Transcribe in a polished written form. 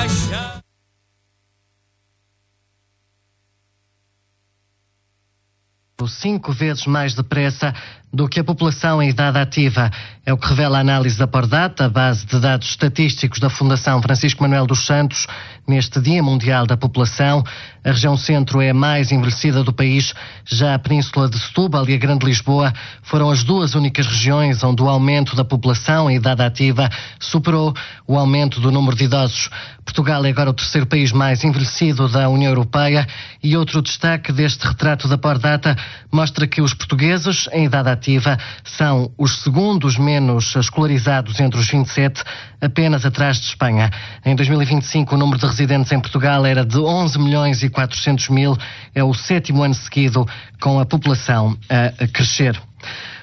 5 vezes mais depressa do que a população em idade ativa. É o que revela a análise da Pordata, a base de dados estatísticos da Fundação Francisco Manuel dos Santos, neste Dia Mundial da População. A região centro é a mais envelhecida do país. Já a Península de Setúbal e a Grande Lisboa foram as duas únicas regiões onde o aumento da população em idade ativa superou o aumento do número de idosos. Portugal é agora o terceiro país mais envelhecido da União Europeia e outro destaque deste retrato da Pordata mostra que os portugueses em idade ativa são os segundos menos escolarizados entre os 27, apenas atrás de Espanha. Em 2025, o número de residentes em Portugal era de 11.400.000, é o 7º ano seguido com a população a crescer.